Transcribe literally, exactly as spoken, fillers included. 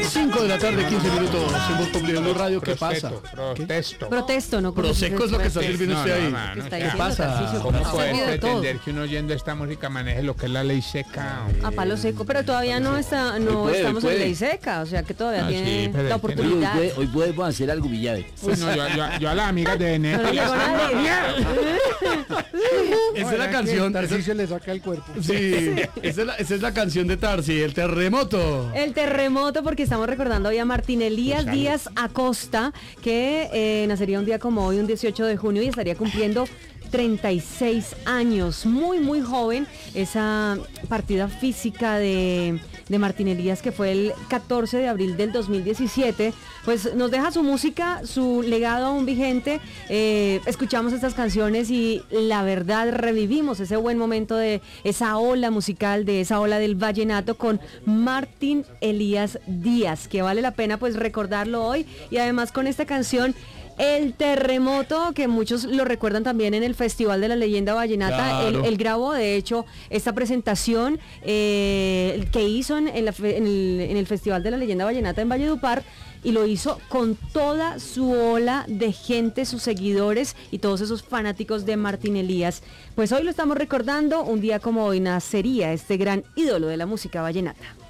cinco de la tarde, quince minutos en Voz Populi Blue Radio. ¿Qué pasa? Protesto. Protesto, ¿no? Prosecco es lo que está sirviendo usted ahí. No, no, no, ¿Qué pasa? ¿Cómo Se puede olvida de todo. pretender que uno oyendo esta música maneje lo que es la ley seca? A palo seco, pero todavía no está, no puede, estamos puede. en ley seca, o sea que todavía Ah, tiene sí, pero la es que no. Hoy, hoy, oportunidad. puede- hoy podemos hacer algo, Villave. Uy, no, yo, yo, yo a las amigas de No Neta le les llegó tengo nadie. miedo. Esa es la canción. Esa, Tarcisio le saca el cuerpo. sí, esa es la, esa es la canción de Tarsi, el terremoto. El terremoto, porque estamos recordando hoy a Martín Elías Pues, Díaz Acosta, que eh, nacería un día como hoy, un dieciocho de junio, y estaría cumpliendo treinta y seis años, muy muy joven. Esa partida física de, de Martín Elías, que fue el catorce de abril del dos mil diecisiete, pues nos deja su música, su legado aún vigente. Eh, escuchamos estas canciones y la verdad revivimos ese buen momento de esa ola musical, de esa ola del vallenato con Martín Elías Díaz, que vale la pena pues recordarlo hoy, y además con esta canción El Terremoto, que muchos lo recuerdan también en el Festival de la Leyenda Vallenata. Claro. Él, él grabó, de hecho, esta presentación eh, que hizo en, en la fe- en el, en el Festival de la Leyenda Vallenata en Valledupar, y lo hizo con toda su ola de gente, sus seguidores y todos esos fanáticos de Martín Elías. Pues hoy lo estamos recordando, un día como hoy nacería este gran ídolo de la música vallenata.